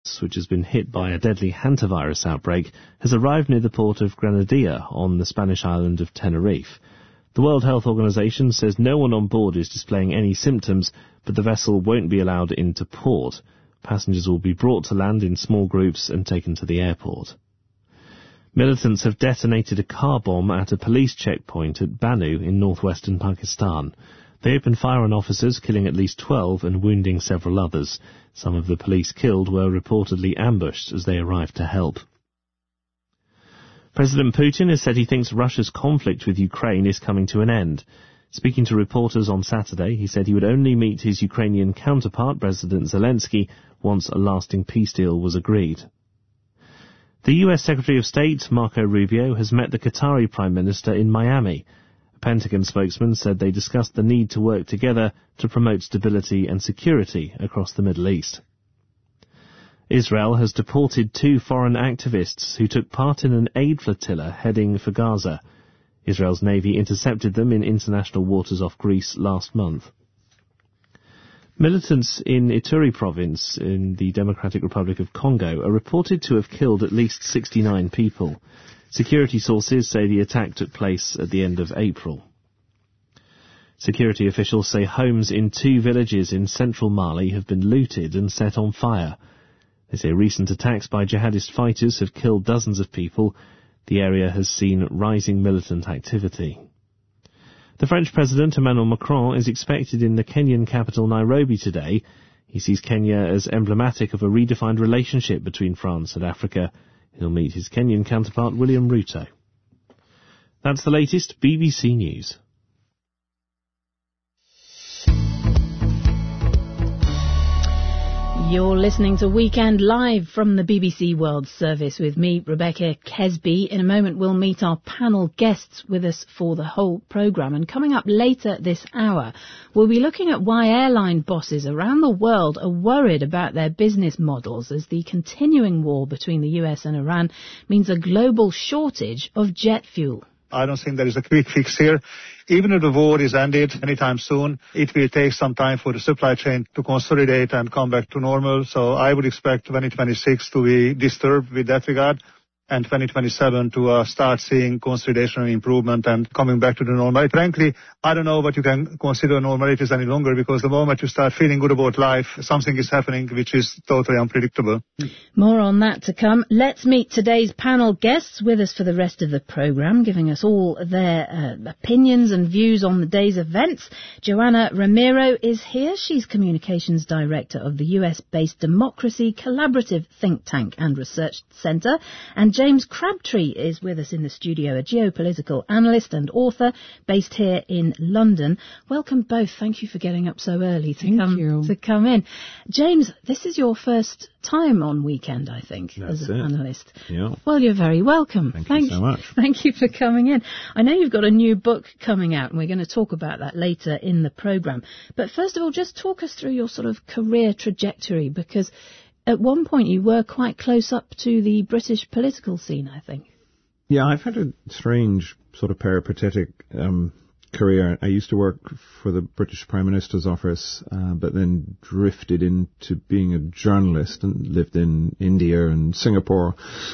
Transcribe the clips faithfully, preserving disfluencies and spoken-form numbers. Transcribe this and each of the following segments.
which has been hit by a deadly hantavirus outbreak, has arrived near the port of Granadilla on the Spanish island of Tenerife. The World Health Organization says no one on board is displaying any symptoms, but the vessel won't be allowed into port. Passengers will be brought to land in small groups and taken to the airport. Militants have detonated a car bomb at a police checkpoint at Bannu in northwestern Pakistan. They opened fire on officers, killing at least twelve and wounding several others. Some of the police killed were reportedly ambushed as they arrived to help. President Putin has said he thinks Russia's conflict with Ukraine is coming to an end. Speaking to reporters on Saturday, he said he would only meet his Ukrainian counterpart, President Zelensky, once a lasting peace deal was agreed. The U S Secretary of State, Marco Rubio, has met the Qatari Prime Minister in Miami. A Pentagon spokesman said they discussed the need to work together to promote stability and security across the Middle East. Israel has deported two foreign activists who took part in an aid flotilla heading for Gaza. Israel's Navy intercepted them in international waters off Greece last month. Militants in Ituri province in the Democratic Republic of Congo are reported to have killed at least sixty-nine people. Security sources say the attack took place at the end of April. Security officials say homes in two villages in central Mali have been looted and set on fire. They say recent attacks by jihadist fighters have killed dozens of people. The area has seen rising militant activity. The French President Emmanuel Macron is expected in the Kenyan capital Nairobi today. He sees Kenya as emblematic of a redefined relationship between France and Africa. He'll meet his Kenyan counterpart William Ruto. That's the latest B B C News. You're listening to Weekend Live from the B B C World Service with me, Rebecca Kesby. In a moment, we'll meet our panel guests with us for the whole programme. And coming up later this hour, we'll be looking at why airline bosses around the world are worried about their business models as the continuing war between the U S and Iran means a global shortage of jet fuel. I don't think there is a quick fix here. Even if the war is ended anytime soon, it will take some time for the supply chain to consolidate and come back to normal. So I would expect twenty twenty-six to be disturbed with that regard, and twenty twenty-seven to uh, start seeing consolidation and improvement and coming back to the normal. Frankly, I don't know what you can consider normalities any longer, because the moment you start feeling good about life, something is happening which is totally unpredictable. More on that to come. Let's meet today's panel guests with us for the rest of the programme, giving us all their uh, opinions and views on the day's events. Joanna Ramiro is here. She's Communications Director of the U S-based Democracy Collaborative Think Tank and Research Centre. And James Crabtree is with us in the studio, a geopolitical analyst and author based here in London. Welcome both. Thank you for getting up so early to Thank come you. to come in. James, this is your first time on Weekend, I think, That's as a it. panellist. Yeah. Well, you're very welcome. Thank, Thank you so much. Thank you for coming in. I know you've got a new book coming out, and we're going to talk about that later in the programme. But first of all, just talk us through your sort of career trajectory, because at one point you were quite close up to the British political scene, I think. Yeah, I've had a strange sort of peripatetic um, career. I used to work for the British Prime Minister's office, uh, but then drifted into being a journalist and lived in India and Singapore.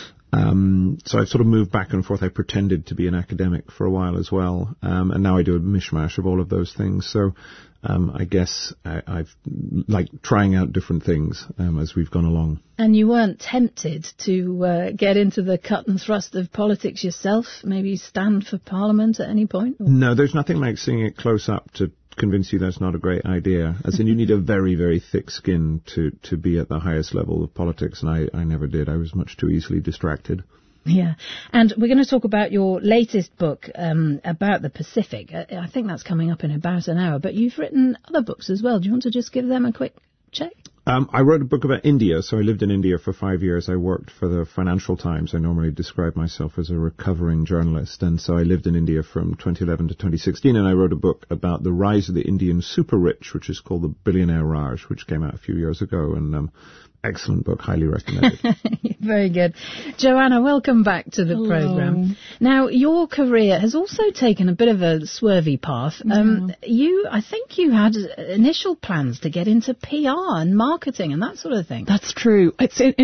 Um, so I've sort of moved back and forth. I pretended to be an academic for a while as well, um, and now I do a mishmash of all of those things. So um, I guess I, I've liked trying out different things um, as we've gone along. And you weren't tempted to uh, get into the cut and thrust of politics yourself? Maybe stand for Parliament at any point? Or? No, there's nothing like seeing it close up to convince you that's not a great idea. As in, you need a very, very thick skin to, to be at the highest level of politics, and I, I never did. I was much too easily distracted. Yeah, and we're going to talk about your latest book um, about the Pacific. I think that's coming up in about an hour, but you've written other books as well. Do you want to just give them a quick check? Um, I wrote a book about India, so I lived in India for five years. I worked for the Financial Times. I normally describe myself as a recovering journalist, and so I lived in India from twenty eleven to twenty sixteen, and I wrote a book about the rise of the Indian super rich, which is called The Billionaire Raj, which came out a few years ago, and um, excellent book, highly recommended. Very good. Joanna, welcome back to the Hello. programme. Now, your career has also taken a bit of a swervy path. Yeah. Um, you, I think you had initial plans to get into P R and marketing and that sort of thing. That's true. It's